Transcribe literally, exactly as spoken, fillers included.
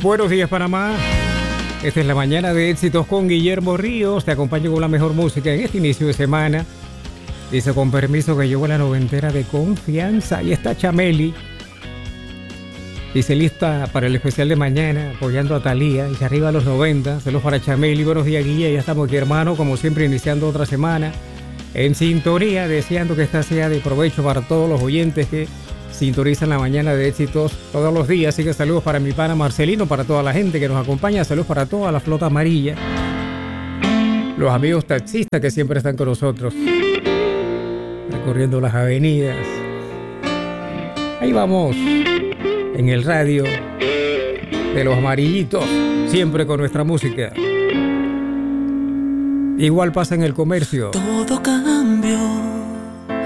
Buenos días, Panamá. Esta es la mañana de éxitos con Guillermo Ríos. Te acompaño con la mejor música en este inicio de semana. Dice con permiso que llegó la noventera de confianza. Ahí está Chameli. Dice lista para el especial de mañana, apoyando a Thalía. Dice arriba a los noventa. Saludos para Chameli. Buenos días, Guille. Ya estamos aquí, hermano. Como siempre, iniciando otra semana. En sintonía, deseando que esta sea de provecho para todos los oyentes que sintonizan la mañana de éxitos todos los días. Así que saludos para mi pana Marcelino, para toda la gente que nos acompaña. Saludos para toda la flota amarilla. Los amigos taxistas que siempre están con nosotros. Recorriendo las avenidas. Ahí vamos. En el radio de los amarillitos. Siempre con nuestra música. Igual pasa en el comercio. Todo cambió